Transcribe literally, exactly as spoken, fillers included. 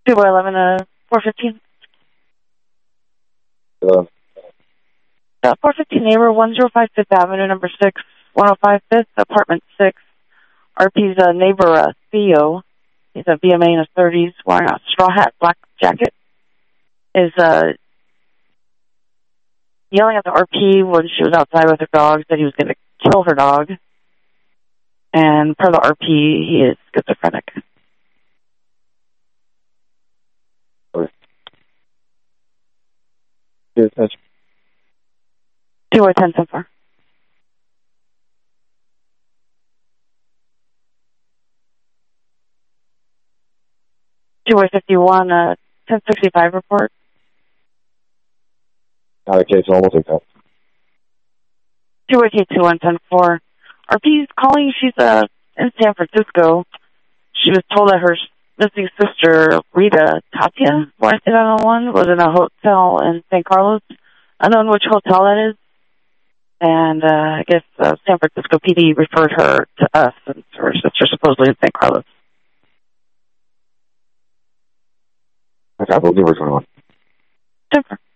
two by eleven, uh, four fifteen. Uh, Uh, four fifteen neighbor, one oh five Fifth Avenue, number six, one oh five Fifth, apartment six. R P's uh, neighbor, uh, Theo, he's a B M A in his thirties, wearing a straw hat, black jacket, is uh, yelling at the R P when she was outside with her dog, said he was going to kill her dog. And per the R P, he is schizophrenic. Okay. Good, that's Two or ten so far. Two or fifty-one, uh, ten sixty-five report. not a case, almost like that. Two or two one ten four. R P's calling. She's uh in San Francisco. She was told that her missing sister, Rita Tatia, one seven one, was in a hotel in San Carlos. Unknown which hotel that is. And uh, I guess uh, San Francisco P D referred her to us, and her sister supposedly in San Carlos. Okay, I will give her twenty-one. Super.